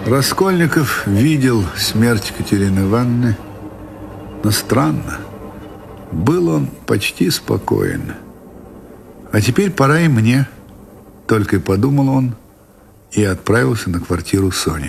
Раскольников видел смерть Катерины Ивановны, но странно, был он почти спокоен. А теперь пора и мне, только и подумал он и отправился на квартиру Сони.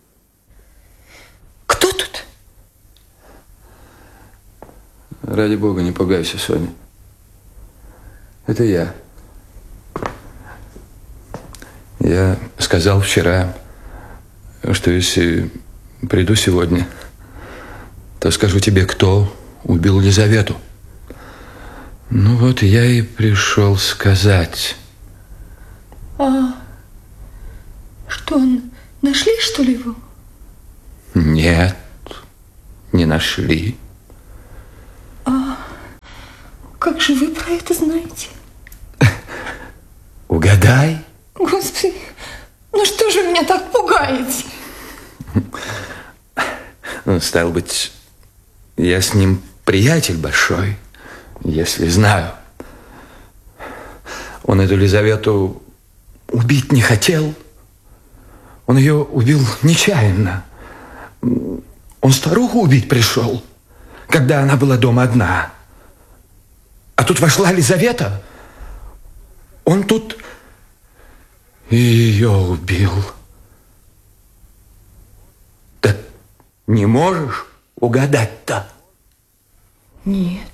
Кто тут? Ради бога, не пугайся, Соня. Это я. Я сказал вчера, что если приду сегодня, то скажу тебе, кто убил Лизавету. Ну вот я и пришел сказать. А что, нашли, что ли, его? Нет, не нашли. А как же вы про это знаете? Угадай. Господи, ну что же меня так пугаете? Ну, стало быть, я с ним приятель большой, если знаю. Он эту Лизавету убить не хотел. Он ее убил нечаянно. Он старуху убить пришел, когда она была дома одна. А тут вошла Лизавета. Он тут и ее убил. Да не можешь угадать-то? Нет.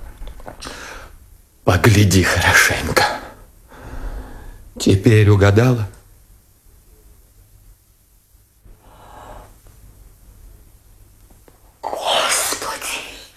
Погляди хорошенько. Теперь угадала? Господи!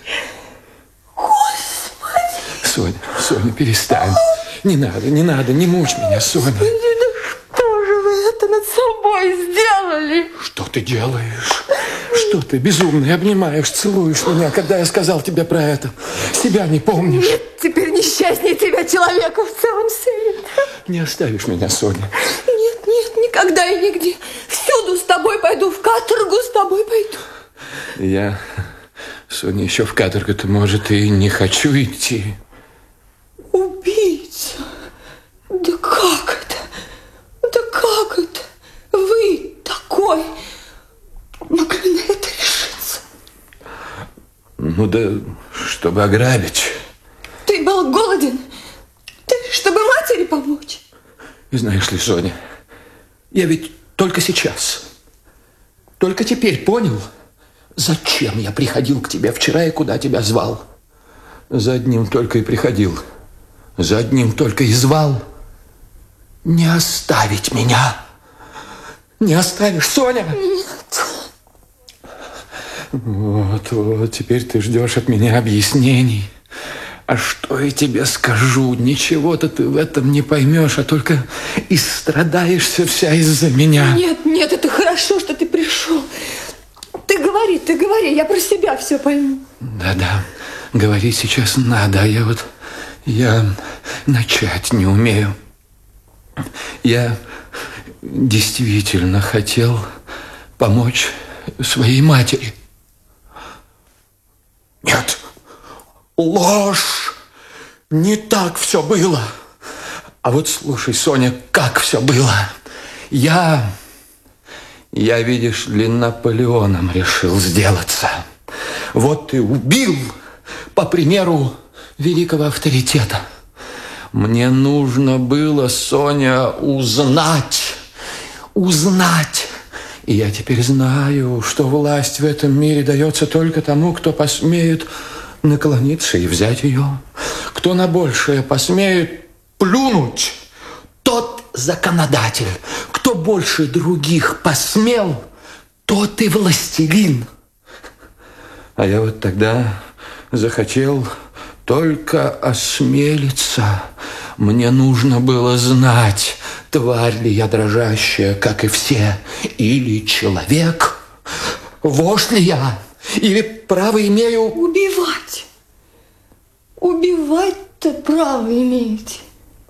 Господи! Соня, перестань. Не надо, не мучь меня, Соня. Что же вы это над собой сделали? Что ты делаешь? Что ты, безумный, обнимаешь, целуешь меня, когда я сказал тебе про это? Себя не помнишь? Нет, теперь несчастнее тебя человека в целом свете. Не оставишь меня, Соня? Нет, никогда и нигде. Всюду с тобой пойду, в каторгу с тобой пойду. Я, Соня, еще в каторгу-то, может, и не хочу идти. Убийца? Да как это? Да как это? Вы такой могли на это решиться? Ну да, чтобы ограбить. Ты был голоден? Ты, чтобы матери помочь? И знаешь ли, Соня, я ведь только сейчас, только теперь понял, зачем я приходил к тебе вчера и куда тебя звал. За одним только и приходил, за одним только и звал. Не оставить меня. Не оставишь, Соня? Нет. Вот, теперь ты ждешь от меня объяснений. А что я тебе скажу? Ничего-то ты в этом не поймешь, а только истрадаешься вся из-за меня. Нет, это хорошо, что ты пришел. Ты говори, я про себя все пойму. Да, говорить сейчас надо, а я начать не умею. Я действительно хотел помочь своей матери. Нет, ложь! Не так все было. А вот слушай, Соня, как все было. Я, видишь ли, Наполеоном решил сделаться. Вот и убил, по примеру великого авторитета. Мне нужно было, Соня, узнать. И я теперь знаю, что власть в этом мире дается только тому, кто посмеет наклониться и взять ее. Кто на большее посмеет плюнуть, тот законодатель. Кто больше других посмел, тот и властелин. А я вот тогда захотел только осмелиться. Мне нужно было знать, тварь ли я дрожащая, как и все, или человек, вождь ли я, или право имею... Убивать-то право имеете.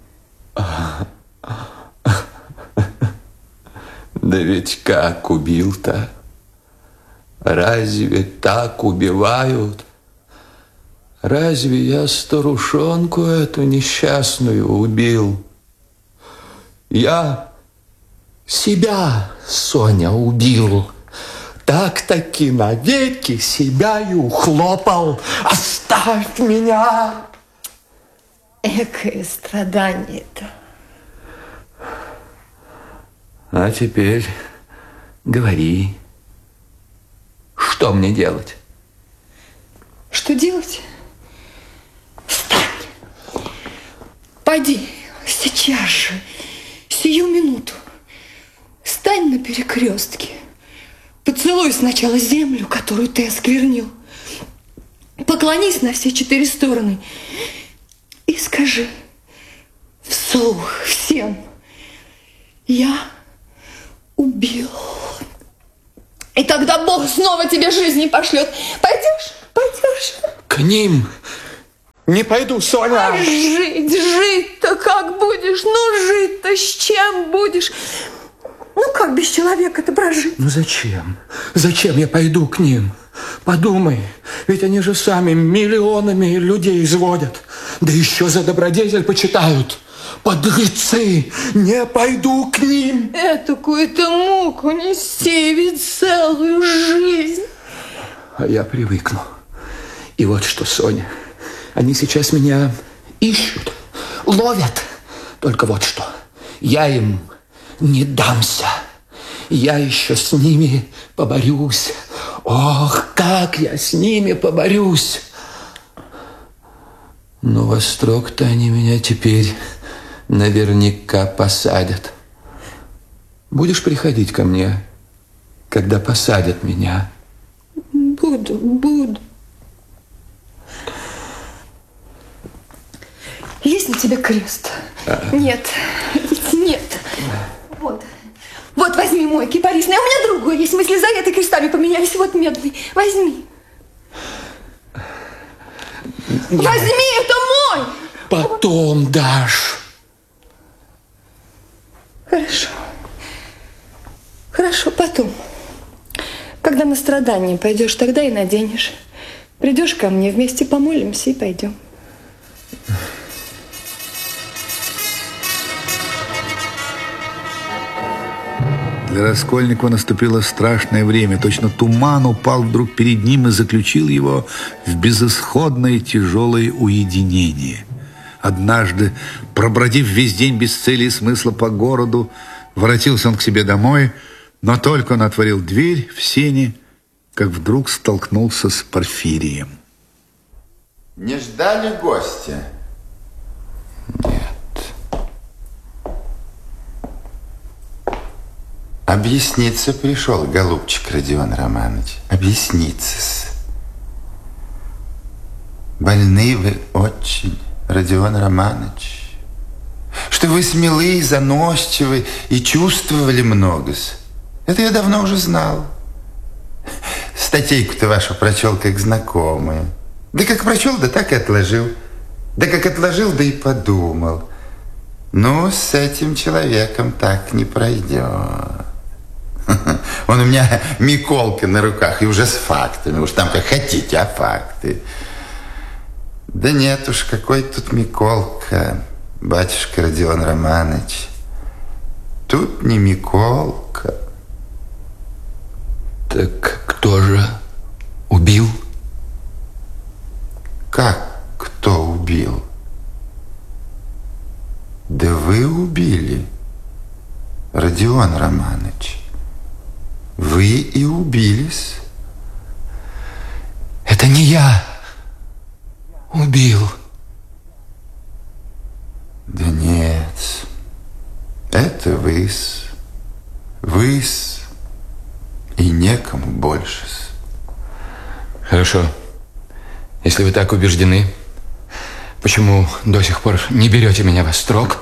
Да ведь как убил-то? Разве так убивают? Разве я старушонку эту несчастную убил? Я Себя, Соня, убил. Так-таки навеки себя и ухлопал. Оставь меня! Экое страдание-то. А теперь говори, что мне делать? Что делать? Встань. Пойди сейчас же, сию минуту. Стань на перекрестке. Поцелуй сначала землю, которую ты осквернил. Поклонись на все 4 стороны. И скажи вслух всем: я убил. И тогда Бог снова тебе жизни пошлет. Пойдешь? Пойдешь? К ним не пойду, Соня. А жить-то как будешь? Ну, жить-то с чем будешь? Ну, как без человека-то прожить? Ну, зачем? Зачем я пойду к ним? Подумай, ведь они же сами миллионами людей изводят. Да еще за добродетель почитают. Подлецы! Не пойду к ним! Этакую-то муку нести ведь целую жизнь. А я привыкну. И вот что, Соня, они сейчас меня ищут, ловят. Только вот что, я им не дамся. Я еще с ними поборюсь. Ох, как я с ними поборюсь! Но во строк-то они меня теперь наверняка посадят. Будешь приходить ко мне, когда посадят меня? Буду. Есть на тебе крест? Нет. Вот, возьми мой кипарисный. А у меня другой есть. Мы с Лизаветой крестами поменялись. Вот медный. Возьми. Возьми, это мой! Потом дашь. Хорошо, потом. Когда на страдания пойдешь, тогда и наденешь. Придешь ко мне, вместе помолимся и пойдем. Для Раскольникова наступило страшное время. Точно туман упал вдруг перед ним и заключил его в безысходное тяжелое уединение. Однажды, пробродив весь день без цели и смысла по городу, воротился он к себе домой, но только он отворил дверь в сени, как вдруг столкнулся с Порфирием. Не ждали гостя? Нет. Объясниться пришел, голубчик Родион Романович. Объясниться. Больны вы очень, Родион Романович. Что вы смелые, заносчивы и чувствовали много. Это я давно уже знал. Статейку-то вашу прочел как знакомую. Да как прочел, да так и отложил. Да как отложил, да и подумал. Ну, с этим человеком так не пройдет. Он у меня Миколка на руках, и уже с фактами. Уж там как хотите, а факты. Да нет уж, какой тут Миколка, батюшка Родион Романович. Тут не Миколка. Так кто же убил? Как кто убил? Да вы убили, Родион Романович. Вы и убились. Это не я убил. Да нет, это вы-с. Вы-с. И некому больше. Хорошо. Если вы так убеждены, почему до сих пор не берете меня во строк?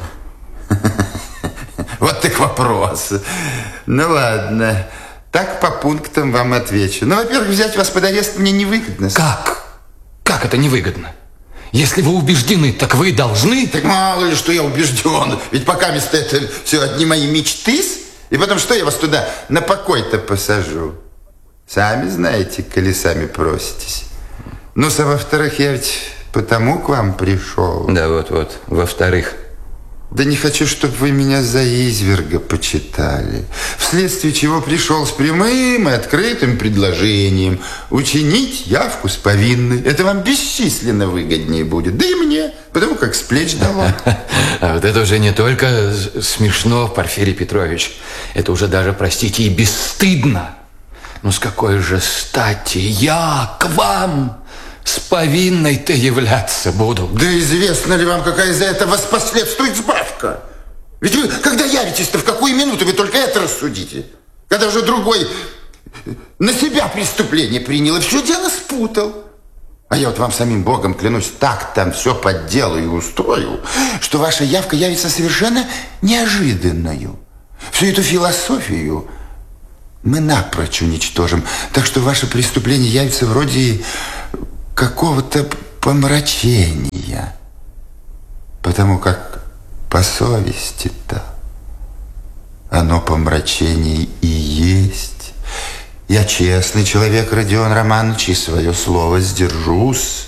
Вот так вопрос. Ну ладно. Так по пунктам вам отвечу. Ну, во-первых, взять вас под арест мне невыгодно. Как? Как это невыгодно? Если вы убеждены, так вы должны... Так мало ли, что я убежден. Ведь пока место это все одни мои мечты. И потом, что я вас туда на покой-то посажу? Сами знаете, коли сами проситесь. Ну, а во-вторых, я ведь потому к вам пришел. Да, вот. Во-вторых, Да не хочу, чтобы вы меня за изверга почитали. Вследствие чего пришел с прямым и открытым предложением учинить явку с повинной. Это вам бесчисленно выгоднее будет. Да и мне, потому как с плеч дало. А вот это уже не только смешно, Порфирий Петрович. Это уже даже, простите, и бесстыдно. Ну, с какой же стати я к вам с повинной-то являться буду? Да известно ли вам, какая из-за этого воспоследствует сбавка? Ведь вы, когда явитесь-то, в какую минуту вы только это рассудите? Когда уже другой на себя преступление принял и все дело спутал. А я вот вам самим Богом клянусь, так там все подделаю и устрою, что ваша явка явится совершенно неожиданною. Всю эту философию мы напрочь уничтожим. Так что ваше преступление явится вроде какого-то помрачения. Потому как по совести-то оно помрачение и есть. Я честный человек, Родион Романович, и свое слово сдержусь.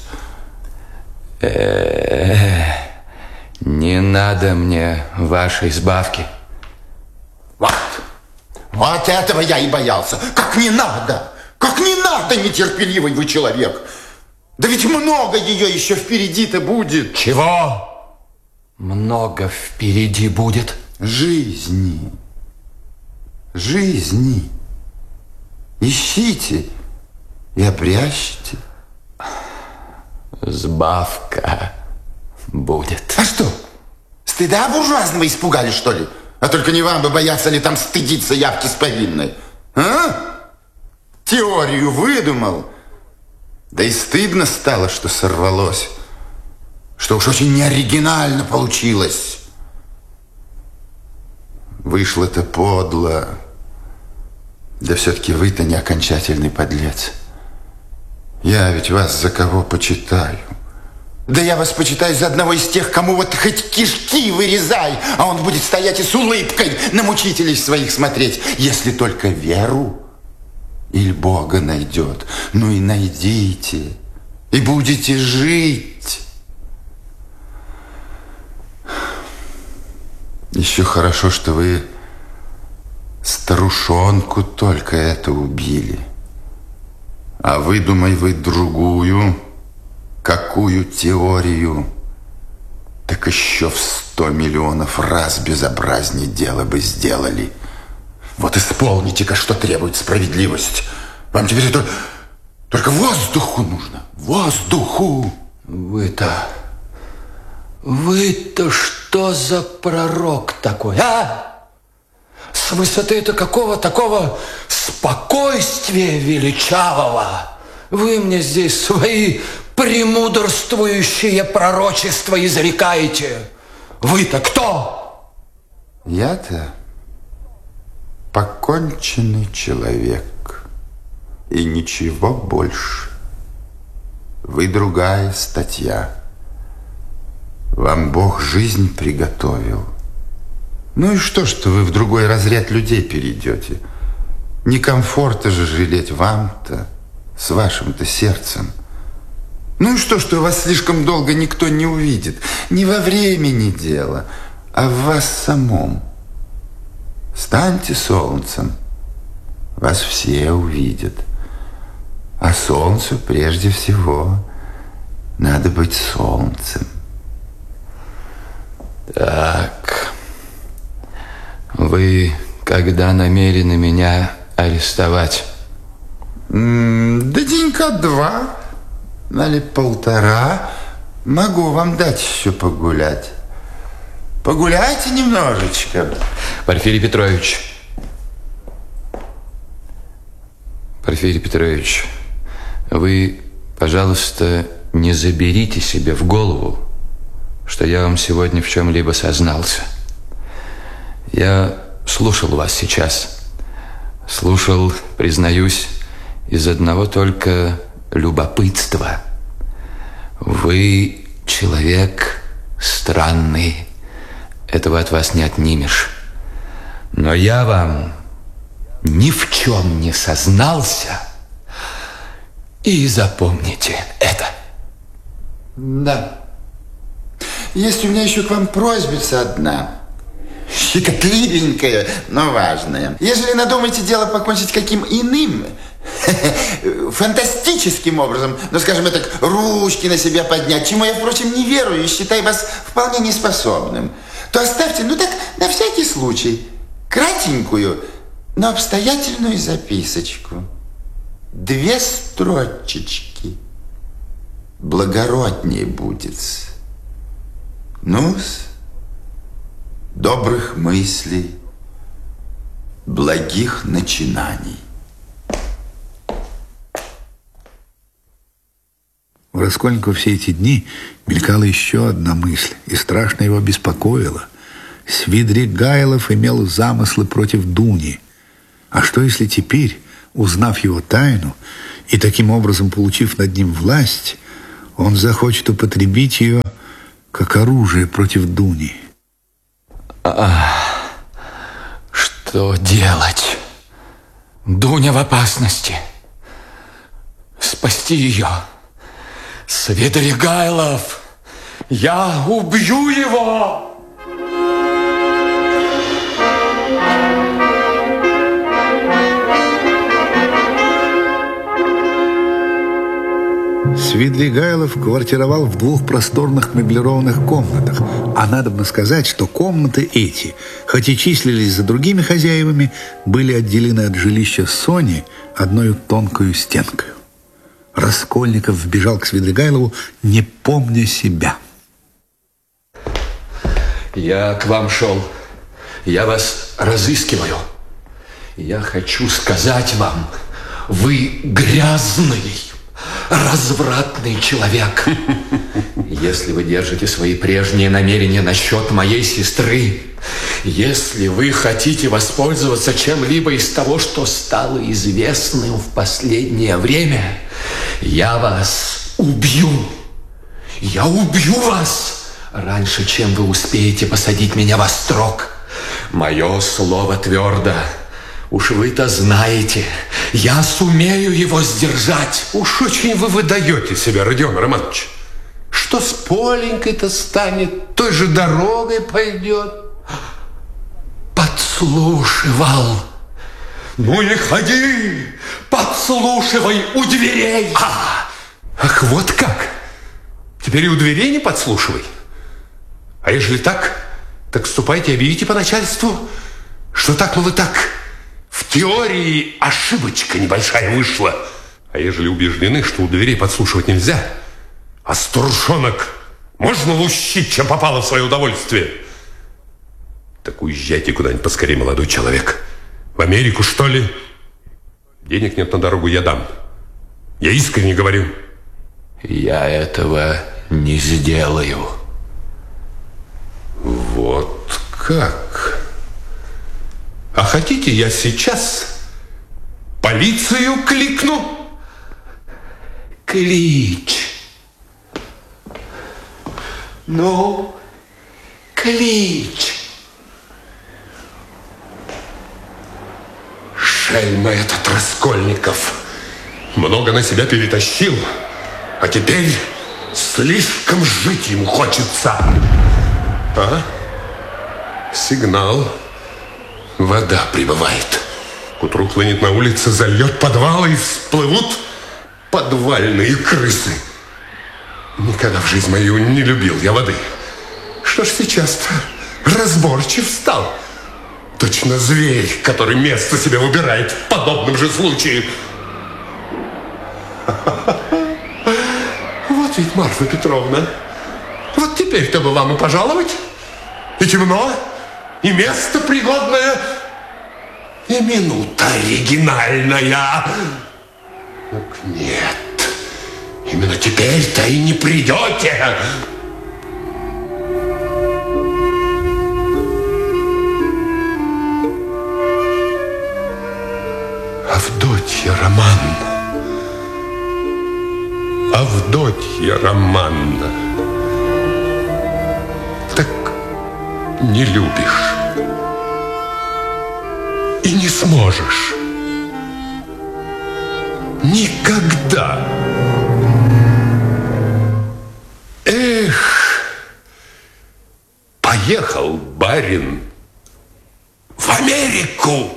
Не надо мне вашей сбавки. Вот этого я и боялся. Как не надо, нетерпеливый вы человек. Да ведь много ее еще впереди-то будет. Чего? Много впереди будет? Жизни. Ищите и обрящите. Сбавка будет. А что, стыда буржуазного испугали, что ли? А только не вам бы бояться ли там стыдиться явки с повинной? А? Теорию выдумал. Да и стыдно стало, что сорвалось. Что уж очень неоригинально получилось. Вышло-то подло. Да все-таки вы-то не окончательный подлец. Я ведь вас за кого почитаю? Да я вас почитаю за одного из тех, кому вот хоть кишки вырезай, а он будет стоять и с улыбкой на мучителей своих смотреть, если только веру или Бога найдет. Ну и найдите, и будете жить. Еще хорошо, что вы старушонку только это убили. А выдумай вы другую, какую теорию, так еще в 100 миллионов раз безобразнее дело бы сделали. Вот исполните-ка, что требует справедливость. Вам теперь только воздуху нужно. Воздуху. Вы-то что за пророк такой, а? С высоты-то какого такого спокойствия величавого вы мне здесь свои премудрствующие пророчества изрекаете. Вы-то кто? Я-то поконченный человек. И ничего больше. Вы другая статья. Вам Бог жизнь приготовил. Ну и что вы в другой разряд людей перейдете? Не комфорта же жалеть вам-то, с вашим-то сердцем. Ну и что вас слишком долго никто не увидит? Не во времени дело, а в вас самом. Станьте солнцем, вас все увидят. А солнцу прежде всего надо быть солнцем. Так, вы когда намерены меня арестовать? Да денька 2, или 1,5. Могу вам дать еще погулять. Погуляйте немножечко. Порфирий Петрович. Порфирий Петрович, вы, пожалуйста, не заберите себе в голову, что я вам сегодня в чем-либо сознался. Я слушал вас сейчас. Слушал, признаюсь, из одного только любопытства. Вы человек странный. Этого от вас не отнимешь. Но я вам ни в чем не сознался. И запомните это. Да. есть у меня еще к вам просьбица одна. Щекотливенькая, но важная. Ежели надумаете дело покончить каким иным, фантастическим образом, ну, скажем так, ручки на себя поднять, чему я, впрочем, не верую и считаю вас вполне неспособным, то оставьте, ну так, на всякий случай, кратенькую, но обстоятельную записочку. 2 строчечки. Благороднее будет. Ну-с, добрых мыслей, благих начинаний. У Раскольникова все эти дни мелькала еще одна мысль, и страшно его беспокоила. Свидригайлов имел замыслы против Дуни. А что, если теперь, узнав его тайну и таким образом получив над ним власть, он захочет употребить ее как оружие против Дуни? Что делать? Дуня в опасности. Спасти ее. Свидригайлов, я убью его! Свидригайлов квартировал в 2 просторных меблированных комнатах. А надобно сказать, что комнаты эти, хоть и числились за другими хозяевами, были отделены от жилища Сони одной тонкою стенкой. Раскольников вбежал к Свидригайлову, не помня себя. Я к вам шел. Я вас разыскиваю. Я хочу сказать вам, вы грязный, развратный человек. Если вы держите свои прежние намерения насчет моей сестры, если вы хотите воспользоваться чем-либо из того, что стало известным в последнее время, я вас убью. Я убью вас раньше, чем вы успеете посадить меня во строк. Мое слово твердо. Уж вы-то знаете, я сумею его сдержать. Уж очень вы выдаете себя, Родион Романович. Что с Поленькой-то станет, той же дорогой пойдет. Подслушивал. Ну и ходи, подслушивай у дверей. Ах, вот как? Теперь и у дверей не подслушивай. А ежели так ступайте и объявите по начальству, что так, мол, и так. В теории ошибочка небольшая вышла. А ежели убеждены, что у дверей подслушивать нельзя, а старушонок можно лущить, чем попало в свое удовольствие, так уезжайте куда-нибудь поскорее, молодой человек. В Америку, что ли? Денег нет на дорогу, я дам. Я искренне говорю. Я этого не сделаю. Вот как? А хотите, я сейчас полицию кликну? Клич. Ну, клич. Шельма этот Раскольников. Много на себя перетащил, а теперь слишком жить ему хочется. А? Сигнал. Вода прибывает. К утру хлынет на улице, зальет подвалы и всплывут подвальные крысы. Никогда в жизни мою не любил я воды. Что ж сейчас-то разборчив стал. Точно зверь, который место себе выбирает в подобном же случае. Вот ведь, Марфа Петровна, вот теперь-то бы вам и пожаловать. И темно, и место пригодное, и минута оригинальная. Так нет, именно теперь-то и не придете. Авдотья Романна. Авдотья Романна. Так не любишь и не сможешь. Никогда. Эх, уехал барин в Америку.